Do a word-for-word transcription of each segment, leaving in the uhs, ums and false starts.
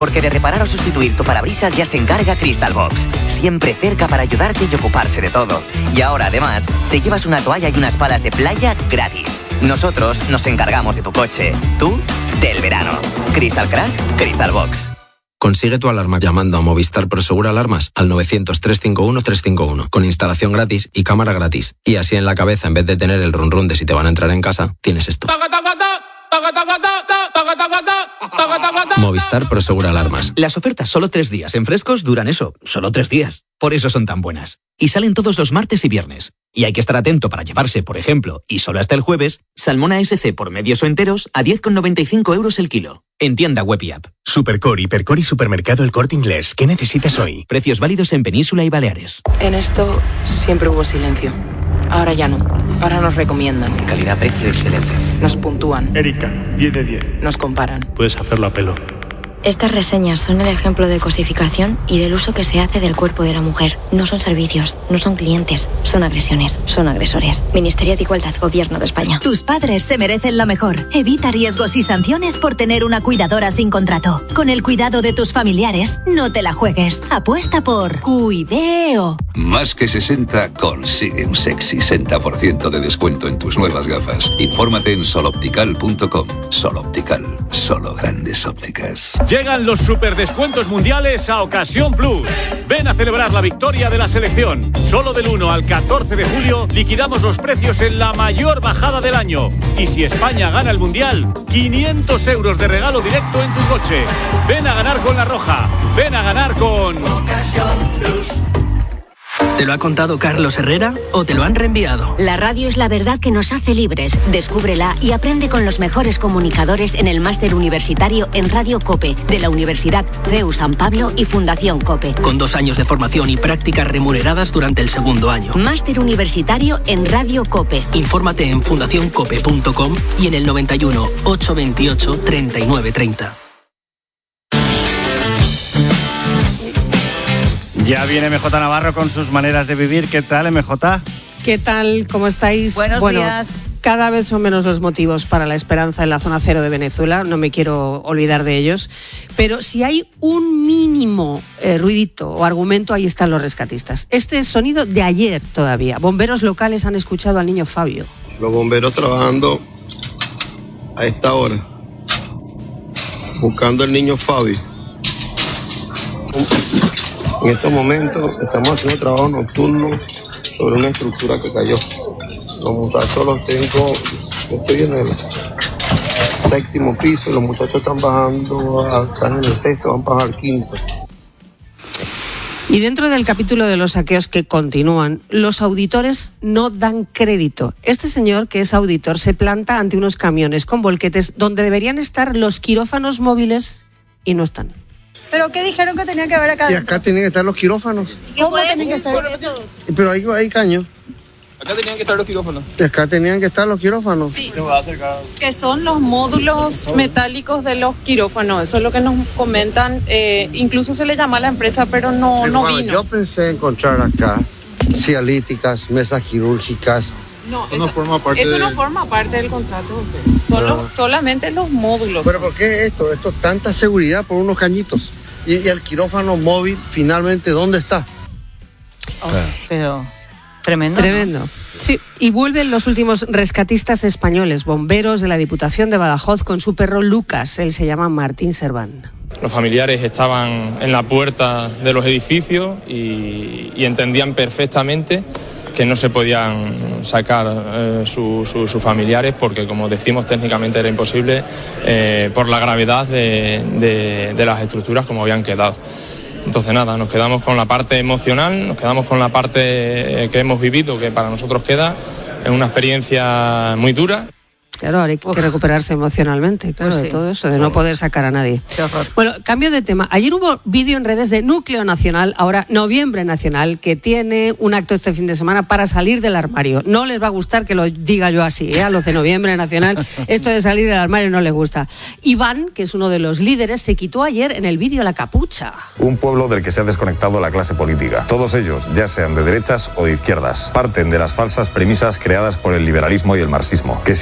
Porque de reparar o sustituir tu parabrisas ya se encarga Cristalbox. Siempre cerca para ayudarte y ocuparse de todo. Y ahora, además, te llevas una toalla y unas palas de playa gratis. Nosotros nos encargamos de tu coche. Tú, del verano. Crystal Crack, Cristalbox. Consigue tu alarma llamando a Movistar Prosegur Alarmas al novecientos, trescientos cincuenta y uno, trescientos cincuenta y uno con instalación gratis y cámara gratis. Y así en la cabeza, en vez de tener el run run de si te van a entrar en casa, tienes esto. Movistar Prosegur Alarmas. Las ofertas solo tres días en Frescos duran eso, solo tres días. Por eso son tan buenas. Y salen todos los martes y viernes. Y hay que estar atento para llevarse, por ejemplo, y solo hasta el jueves, salmón A S C por medios o enteros a diez con noventa y cinco euros el kilo. En tienda web y app. Supercore, Hipercor y Supermercado El Corte Inglés. ¿Qué necesitas hoy? Precios válidos en Península y Baleares. En esto siempre hubo silencio. Ahora ya no. Ahora nos recomiendan. Calidad, precio, excelencia. Nos puntúan. Erika, diez de diez. Nos comparan. Puedes hacerlo a pelo. Estas reseñas son el ejemplo de cosificación y del uso que se hace del cuerpo de la mujer. No son servicios, no son clientes, son agresiones, son agresores. Ministerio de Igualdad, Gobierno de España. Tus padres se merecen lo mejor. Evita riesgos y sanciones por tener una cuidadora sin contrato. Con el cuidado de tus familiares, no te la juegues. Apuesta por Cuideo. Más que sesenta consigue un sexy sesenta por ciento de descuento en tus nuevas gafas. Infórmate en soloptical punto com. Soloptical, solo grandes ópticas. Llegan los superdescuentos mundiales a Ocasión Plus. Ven a celebrar la victoria de la selección. Solo del uno al catorce de julio liquidamos los precios en la mayor bajada del año. Y si España gana el mundial, quinientos euros de regalo directo en tu coche. Ven a ganar con La Roja. Ven a ganar con Ocasión Plus. ¿Te lo ha contado Carlos Herrera o te lo han reenviado? La radio es la verdad que nos hace libres. Descúbrela y aprende con los mejores comunicadores en el máster universitario en Radio COPE de la Universidad C E U San Pablo y Fundación COPE. Con dos años de formación y prácticas remuneradas durante el segundo año. Máster universitario en Radio COPE. Infórmate en fundación cope punto com y en el noventa y uno, ochocientos veintiocho, treinta y nueve treinta. Ya viene M J Navarro con sus maneras de vivir. ¿Qué tal, M J? ¿Qué tal? ¿Cómo estáis? Buenos bueno, días. Cada vez son menos los motivos para la esperanza en la zona cero de Venezuela, no me quiero olvidar de ellos, pero si hay un mínimo eh, ruidito o argumento, ahí están los rescatistas. Este es sonido de ayer todavía. Bomberos locales han escuchado al niño Fabio. Los bomberos trabajando a esta hora, buscando al niño Fabio. En estos momentos estamos haciendo trabajo nocturno sobre una estructura que cayó. Los muchachos los tengo, estoy en el séptimo piso, los muchachos están bajando, están en el sexto, van a bajar al quinto. Y dentro del capítulo de los saqueos que continúan, los auditores no dan crédito. Este señor, que es auditor, se planta ante unos camiones con volquetes donde deberían estar los quirófanos móviles y no están. ¿Pero qué dijeron que tenía que haber acá? Y acá tienen que estar los quirófanos. ¿Cómo tienen que ser? Pero hay, hay caños. Acá tenían que estar los quirófanos. Y acá tenían que estar los quirófanos. Sí. Que son los módulos metálicos de los quirófanos. Eso es lo que nos comentan. Eh, incluso se le llama a la empresa, pero no, sí, no bueno, vino. Yo pensé encontrar acá cialíticas, mesas quirúrgicas. No, eso, eso, no, forma parte eso de... no forma parte del contrato. Solo, no. Solamente los módulos. ¿Pero por qué esto? Esto tanta seguridad por unos cañitos. Y, y el quirófano móvil, finalmente, ¿dónde está? Oh, pero tremendo. Tremendo. ¿No? Sí, y vuelven los últimos rescatistas españoles, bomberos de la Diputación de Badajoz con su perro Lucas. Él se llama Martín Serván. Los familiares estaban en la puerta de los edificios y, y entendían perfectamente que no se podían sacar eh, sus su, su familiares porque, como decimos, técnicamente era imposible eh, por la gravedad de, de, de las estructuras como habían quedado. Entonces nada, nos quedamos con la parte emocional, nos quedamos con la parte que hemos vivido, que para nosotros queda, es una experiencia muy dura. Claro, ahora hay que Uf. recuperarse emocionalmente, claro, pues sí. de todo eso, de no poder sacar a nadie. Qué horror. Bueno, cambio de tema. Ayer hubo vídeo en redes de Núcleo Nacional, ahora Noviembre Nacional, que tiene un acto este fin de semana para salir del armario. No les va a gustar que lo diga yo así, ¿eh? A los de Noviembre Nacional, esto de salir del armario no les gusta. Iván, que es uno de los líderes, se quitó ayer en el vídeo la capucha. Un pueblo del que se ha desconectado la clase política. Todos ellos, ya sean de derechas o de izquierdas, parten de las falsas premisas creadas por el liberalismo y el marxismo, que sirven para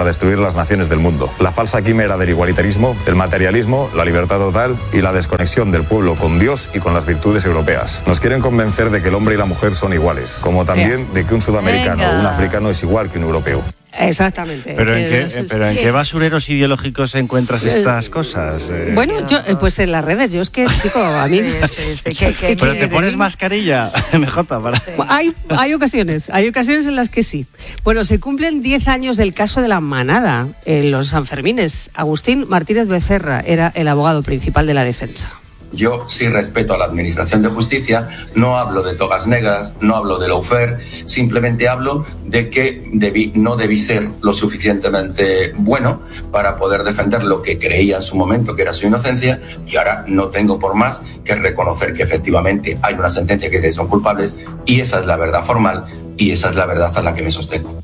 destruir las naciones del mundo. La falsa quimera del igualitarismo, el materialismo, la libertad total y la desconexión del pueblo con Dios y con las virtudes europeas. Nos quieren convencer de que el hombre y la mujer son iguales, como también de que un sudamericano o un africano es igual que un europeo. Exactamente. ¿Pero en qué, pero en qué basureros ideológicos encuentras estas cosas? Eh, bueno, yo, pues en las redes, yo es que, chico, a mí... Sí, sí, sí, que, que, pero que, te pones que, mascarilla, M J, para... Sí. Hay, hay ocasiones, hay ocasiones en las que sí. Bueno, se cumplen diez años del caso de la manada en los Sanfermines. Agustín Martínez Becerra era el abogado principal de la defensa. Yo sí respeto a la Administración de Justicia, no hablo de togas negras, no hablo de lawfare, simplemente hablo de que debí, no debí ser lo suficientemente bueno para poder defender lo que creía en su momento que era su inocencia, y ahora no tengo por más que reconocer que efectivamente hay una sentencia que dice que son culpables, y esa es la verdad formal y esa es la verdad a la que me sostengo.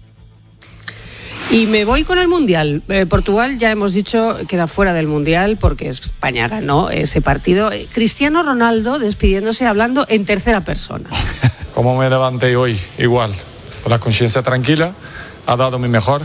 Y me voy con el Mundial. Eh, Portugal, ya hemos dicho, queda fuera del Mundial porque España ganó ese partido. Eh, Cristiano Ronaldo despidiéndose, hablando en tercera persona. Como me levanté hoy, igual, con la conciencia tranquila, ha dado mi mejor.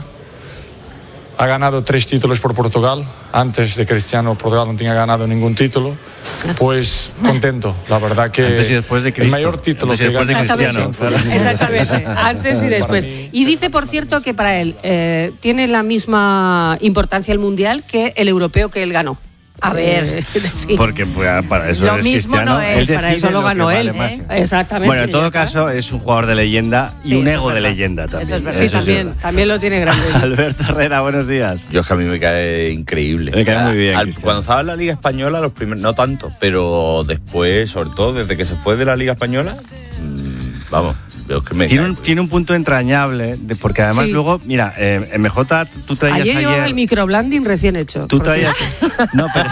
Ha ganado tres títulos por Portugal. Antes de Cristiano, Portugal no tenía ganado ningún título. Pues contento, la verdad que antes y después de Cristo. El mayor título antes y después que de Cristiano. Exactamente, antes y después. Y dice, por cierto, que para él eh, tiene la misma importancia el Mundial que el europeo que él ganó. A ver, sí. Porque pues, para eso lo es mismo Cristiano. No es. Él para eso lo ganó él. Vale, ¿eh? Exactamente. Bueno, en todo caso, es un jugador de leyenda y sí, un ego es de leyenda también. Eso es verdad. Sí, eso también, es también lo tiene grande. Alberto Herrera, buenos días. Yo es que a mí me cae increíble. Me cae muy bien. Al, cuando estaba en la Liga Española, los primeros, no tanto, pero después, sobre todo desde que se fue de la Liga Española, mmm, vamos. Que me tiene, un, tiene un punto entrañable, de, porque además sí. luego, mira, eh, M J, tú traías ayer... ayer... llevaba el microblending recién hecho. Tú traías... no, pero...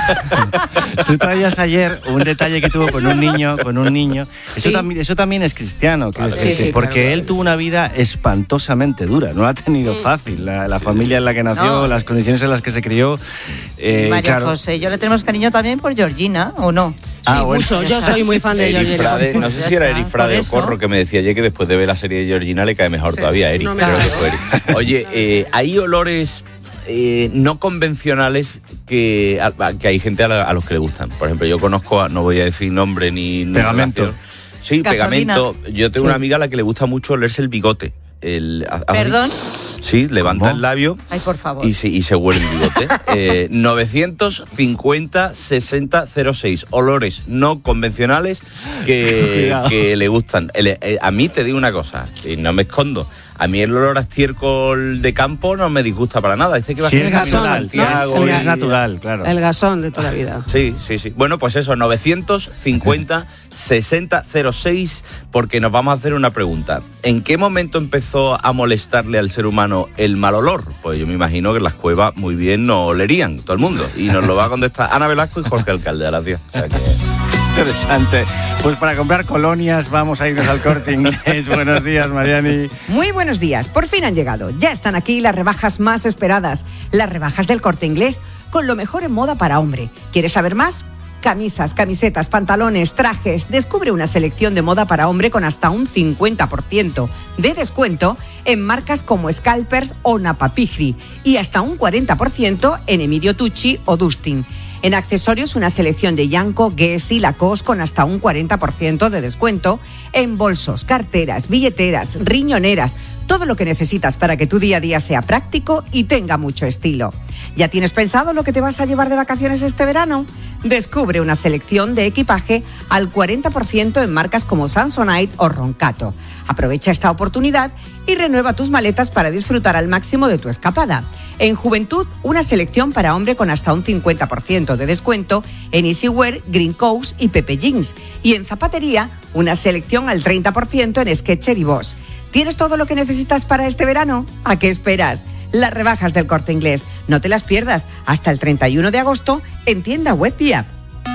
tú traías ayer un detalle que tuvo con un niño, con un niño. Eso, sí. también, eso también es cristiano, quiero sí, decirte, sí, porque claro, él sí. tuvo una vida espantosamente dura, no la ha tenido mm. fácil, la, la familia en la que nació, no. las condiciones en las que se crió. Eh, María claro. José, yo le tenemos cariño también por Georgina, ¿o no? Sí, ah, bueno. mucho. Yo soy muy fan de Georgina. No sé si era Eric Frade o Corro que me decía ayer que después de ver la serie de Georgina le cae mejor sí, todavía a Eric. No Creo que fue Eric. Oye, eh, hay olores eh, no convencionales que, a, que hay gente a, la, a los que le gustan. Por ejemplo, yo conozco, a, no voy a decir nombre ni... ni pegamento. Relación. Sí, Gasolina. pegamento. Yo tengo sí. una amiga a la que le gusta mucho olerse el bigote. El, ¿Perdón? Sí, levanta ¿Cómo? el labio. Ay, por favor. Y se, y se huele el bigote. eh, novecientos cincuenta sesenta cero seis. Olores no convencionales que, que le gustan. El, el, a mí te digo una cosa, y no me escondo. A mí el olor a estiércol de campo no me disgusta para nada. Dice que va a sí, ser es natural, Santiago, sí, y, es natural, claro. El gasón de toda la vida. Sí, sí, sí. Bueno, pues eso, novecientos cincuenta sesenta cero seis, porque nos vamos a hacer una pregunta. ¿En qué momento empezó a molestarle al ser humano el mal olor? Pues yo me imagino que en las cuevas muy bien no olerían todo el mundo. Y nos lo va a contestar Ana Velasco y Jorge Alcalde a las diez. O sea que... Interesante. Pues para comprar colonias vamos a irnos al Corte Inglés. Buenos días, Mariani. Muy buenos días. Por fin han llegado. Ya están aquí las rebajas más esperadas. Las rebajas del Corte Inglés con lo mejor en moda para hombre. ¿Quieres saber más? Camisas, camisetas, pantalones, trajes. Descubre una selección de moda para hombre con hasta un cincuenta por ciento de descuento en marcas como Scalpers o Napapijri y hasta un cuarenta por ciento en Emilio Tucci o Dustin. En accesorios, una selección de Yanko, Guess y Lacoste con hasta un cuarenta por ciento de descuento en bolsos, carteras, billeteras, riñoneras, todo lo que necesitas para que tu día a día sea práctico y tenga mucho estilo. ¿Ya tienes pensado lo que te vas a llevar de vacaciones este verano? Descubre una selección de equipaje al cuarenta por ciento en marcas como Samsonite o Roncato. Aprovecha esta oportunidad y renueva tus maletas para disfrutar al máximo de tu escapada. En juventud, una selección para hombre con hasta un cincuenta por ciento de descuento en Easywear, Green Coast y Pepe Jeans. Y en zapatería, una selección al treinta por ciento en Skechers y Boss. ¿Tienes todo lo que necesitas para este verano? ¿A qué esperas? Las rebajas del Corte Inglés. No te las pierdas hasta el treinta y uno de agosto en tienda web y app.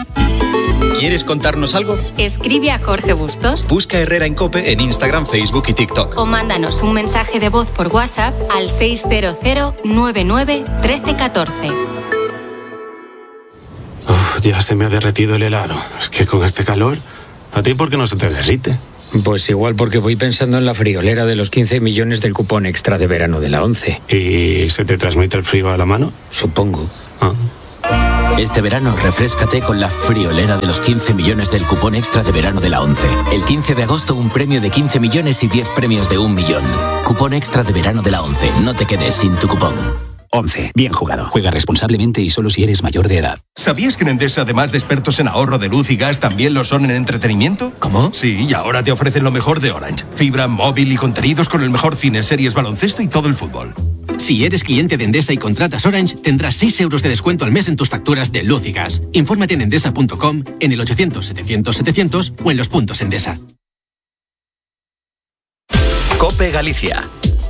¿Quieres contarnos algo? Escribe a Jorge Bustos. Busca Herrera en COPE en Instagram, Facebook y TikTok. O mándanos un mensaje de voz por WhatsApp al seis cero cero nueve nueve uno tres uno cuatro. Uf, ya se me ha derretido el helado. Es que con este calor, ¿a ti por qué no se te derrite? Pues igual porque voy pensando en la friolera de los quince millones del cupón extra de verano de la ONCE. ¿Y se te transmite el frío a la mano? Supongo. Ah. Este verano, refréscate con la friolera de los quince millones del cupón extra de verano de la ONCE. El quince de agosto, un premio de quince millones y diez premios de un millón. Cupón extra de verano de la ONCE. No te quedes sin tu cupón. ONCE. Bien jugado. Juega responsablemente y solo si eres mayor de edad. ¿Sabías que en Endesa, además de expertos en ahorro de luz y gas, también lo son en entretenimiento? ¿Cómo? Sí, y ahora te ofrecen lo mejor de Orange. Fibra, móvil y contenidos con el mejor cine, series, baloncesto y todo el fútbol. Si eres cliente de Endesa y contratas Orange, tendrás seis euros de descuento al mes en tus facturas de luz y gas. Infórmate en endesa punto com, en el ochocientos setecientos setecientos o en los puntos Endesa. COPE Galicia.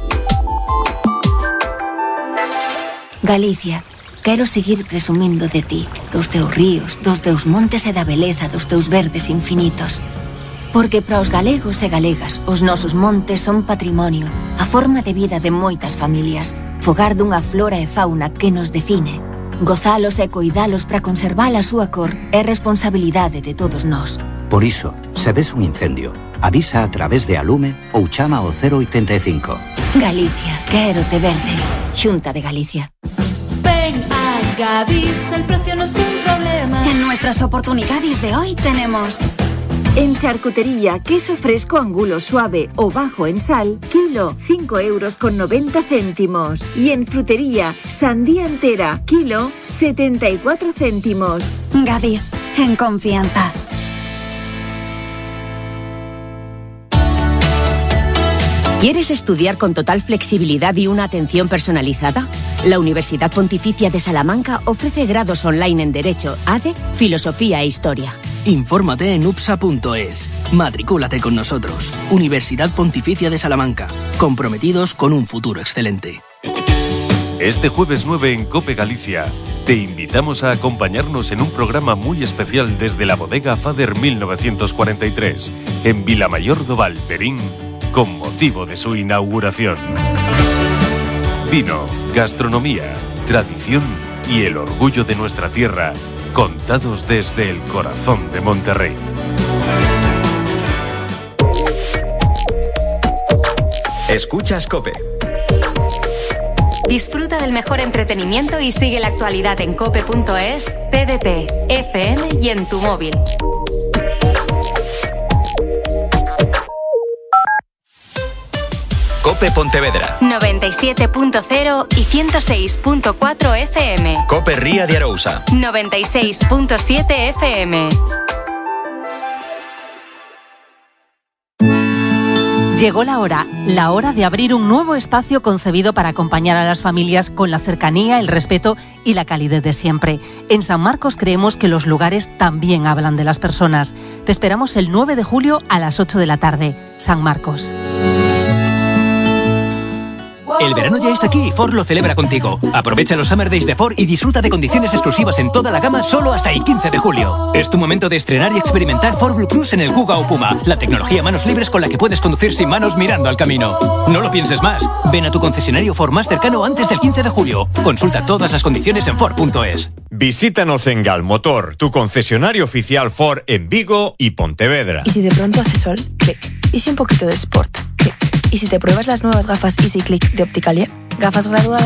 Galicia, quero seguir presumindo de ti, dos teus ríos, dos teus montes e da beleza dos teus verdes infinitos. Porque para os galegos e galegas, os nosos montes son patrimonio, a forma de vida de moitas familias, fogar dunha flora e fauna que nos define. Gozalos e coidalos para conservar a súa cor é responsabilidade de todos nós. Por iso, se ves un incendio, avisa a través de Alume ou chama ao cero oitenta e cinco. Galicia, quero te verde. Xunta de Galicia. Ven a Gadis, el precio no es un problema. En nuestras oportunidades de hoy tenemos... En charcutería, queso fresco angulo suave o bajo en sal, kilo, cinco euros con noventa céntimos. Y en frutería, sandía entera, kilo, setenta y cuatro céntimos. Gadis, en confianza. ¿Quieres estudiar con total flexibilidad y una atención personalizada? La Universidad Pontificia de Salamanca ofrece grados online en Derecho, A D E, Filosofía e Historia. Infórmate en upsa punto es. Matricúlate con nosotros. Universidad Pontificia de Salamanca. Comprometidos con un futuro excelente. Este jueves nueve en COPE Galicia, te invitamos a acompañarnos en un programa muy especial desde la bodega Fader mil novecientos cuarenta y tres, en Vilamayor do Val, Verín, con motivo de su inauguración. Vino, gastronomía, tradición y el orgullo de nuestra tierra, contados desde el corazón de Monterrey. Escuchas COPE. Disfruta del mejor entretenimiento y sigue la actualidad en cope punto es, T D T, F M y en tu móvil. COPE Pontevedra. noventa y siete punto cero y ciento seis punto cuatro F M. COPE Ría de Arousa. noventa y seis punto siete F M. Llegó la hora, la hora de abrir un nuevo espacio concebido para acompañar a las familias con la cercanía, el respeto y la calidez de siempre. En San Marcos creemos que los lugares también hablan de las personas. Te esperamos el nueve de julio a las ocho de la tarde. San Marcos. El verano ya está aquí y Ford lo celebra contigo. Aprovecha los Summer Days de Ford y disfruta de condiciones exclusivas en toda la gama solo hasta el quince de julio. Es tu momento de estrenar y experimentar Ford Blue Cruise en el Kuga o Puma, la tecnología manos libres con la que puedes conducir sin manos mirando al camino. No lo pienses más. Ven a tu concesionario Ford más cercano antes del quince de julio. Consulta todas las condiciones en Ford punto es. Visítanos en Galmotor, tu concesionario oficial Ford en Vigo y Pontevedra. ¿Y si de pronto hace sol? Clic. ¿Y si un poquito de sport? Clic. ¿Y si te pruebas las nuevas gafas Easy Click de Opticalia? Gafas graduadas